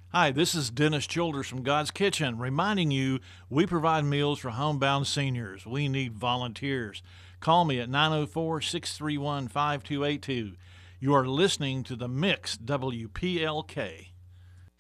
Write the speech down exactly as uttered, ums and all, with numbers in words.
Hi, this is Dennis Childers from God's Kitchen, reminding you we provide meals for homebound seniors. We need volunteers. Call me at nine oh four, six three one, five two eight two. You are listening to The Mix W P L K.